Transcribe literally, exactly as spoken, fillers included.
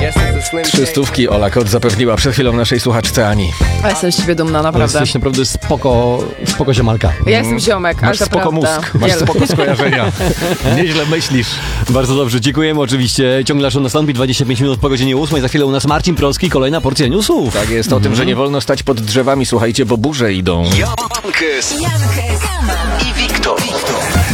Trzy stówki Ola Kot zapewniła przed chwilą naszej słuchaczce Ani. A jestem z siebie dumna, naprawdę. Jesteś naprawdę spoko, spoko ziomalka. Ja jestem ziomek, Masz ale to spoko prawda. mózg, masz spoko skojarzenia. Nieźle myślisz. Bardzo dobrze, dziękujemy oczywiście. Ciągle aż nastąpi dwadzieścia pięć minut po godzinie ósmej. Za chwilę u nas Marcin Proski, kolejna porcja newsów. Tak jest, o tym, że nie wolno stać pod drzewami, słuchajcie, bo burze idą. Jankes i Wiktor.